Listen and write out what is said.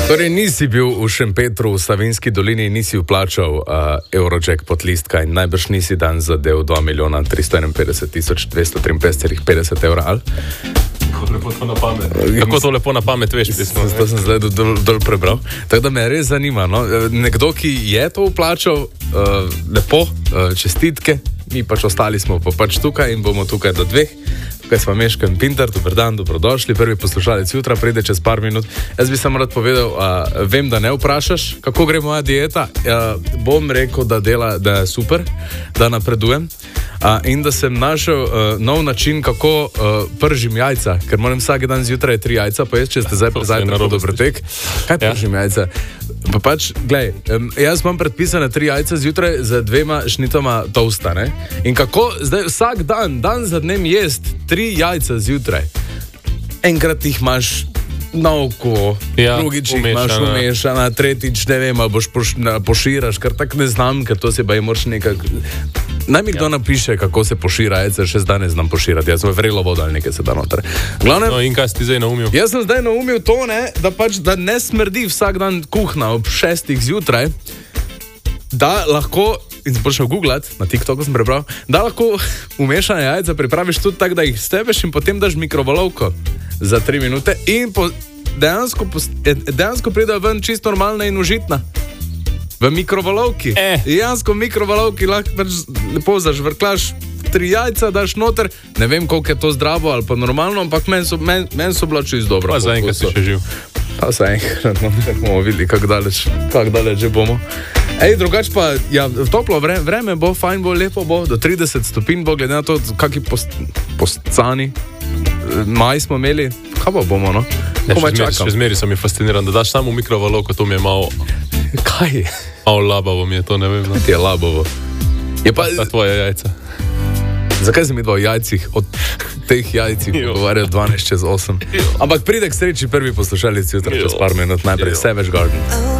Torej, nisi bil v Šempetru, v Savinjski dolini, nisi vplačal Eurojackpot listka in najbrž nisi dan zadev 2.351.253,50 evra, ali? Kako lepo to na pamet. Kako to lepo na pamet veš, pismo. To sem zdaj dol prebral. Tako da me res zanima, no? Nekdo, ki je to vplačal, lepo, čestitke, mi pač ostali smo pa pač tukaj in bomo tukaj do 2. Tukaj smo Meško in Pintar, dober dan, dobrodošli. Prvi poslušalec jutra pride čez par minut. Jaz bi samo rad povedal, vem, da ne vprašaš, kako gre moja dieta. Bom rekel, da je super, da napredujem. In da sem našel nov način, kako pržim jajca, ker moram vsak dan zjutraj 3 jajca, pa jaz, če ste zdaj prezajte na dobrotek. Kaj pržim jajca? Pa pač, glej, jaz imam predpisane 3 jajca zjutraj z 2 šnitoma toasta, ne? In kako zdaj vsak dan za dnem jest 3 jajca zjutraj. Enkrat jih imaš na oko, drugič jih imaš umešana, tretjič ne vem, ali boš poširaš, ker tak ne znam, ker to se pa je moraš nekak... Naj mi kdo napiše, kako se pošira jajce, še zdaj ne znam poširati, jaz sem vrelo vodo ali nekaj se da noter. Glavnem, no in kaj si ti zdaj naumil? Jaz sem zdaj naumil to, ne, da pač, da ne smrdi vsak dan kuhna ob 6 zjutraj, da lahko, in sem prišel googlat, na TikToku sem prebral, da lahko umešane jajca pripraviš tudi tako, da jih stebeš in potem daš mikrovalovko za 3 minute in dejansko pridejo ven čisto normalna in užitna. V mikrovalovki. Dejansko v mikrovalovki lahko pač lepo zažvrklaš 3 jajca, daš noter. Ne vem, koliko je to zdravo ali pa normalno, ampak meni so bila čisto dobro. Pa zaenkrat si še živ. Pa zaenkrat, no, bomo videli, kako daleč že bomo. Drugač pa, ja, toplo vreme bo, fajn bo, lepo bo, do 30 stopinj bo, glede na to, kaki postcani. Maj smo imeli, kaj pa bomo, no? Še zmeri sem mi fasciniran, da daš samo mikrovalovko, to mi je malo... Kaj je? Malo labavo mi je to, ne vem. Kaj ti je labavo? Je pa... Ta tvoje jajca. Zakaj se mi dva o jajcih, od teh jajcih pogovarjajo 12 čez 8? Ampak pride k sreči prvi poslušalec jutra čez par minut, najprej Savage Garden.